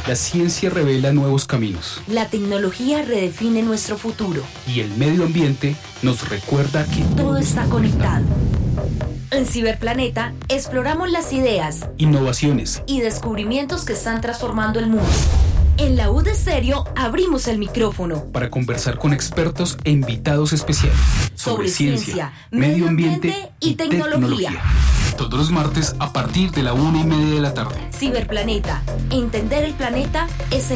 La ciencia revela nuevos caminos. La tecnología redefine nuestro futuro. Y el medio ambiente nos recuerda que todo está conectado. En Ciberplaneta exploramos las ideas, innovaciones y descubrimientos que están transformando el mundo. En la UD Estéreo abrimos el micrófono para conversar con expertos e invitados especiales sobre ciencia, medio ambiente y tecnología. Todos los martes a partir de la 1:30 de la tarde. Ciberplaneta. Entender el planeta es